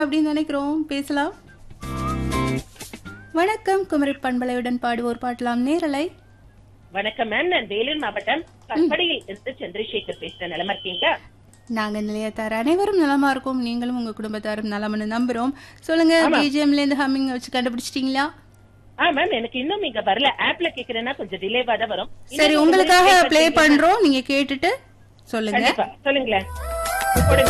அப்படின்னு நினைக்கிறோம். பேசலாம். வணக்கம். குமரி பண்பலையுடன் பாடுவோர் பாடலாம் நேரலை. வணக்கம் மேம், நான் வேலூர் மாவட்டம் கற்படையில் இருந்து சந்திரசேகர் பேசுறேன். நலமா இருக்கீங்க? நாங்க நிலையத்தார் அனைவரும் நலமா இருக்கோம். நீங்களும் உங்க குடும்பத்தாரும் நலம்னு நம்புறோம். சொல்லுங்க, பிஜிஎம்ல இருந்து ஹம்மிங் வச்சு கண்டுபிடிச்சிட்டீங்களா? மேம், எனக்கு இன்னும் இங்க வரல. ஆப்ல கேக்குறேன்னா கொஞ்சம் டிலேவா தான் வரும். சரி, உங்களுக்காக ப்ளே பண்றோம். நீங்க கேட்டுட்டு சொல்லுங்க. கண்டிப்பா சொல்லுங்களேன்.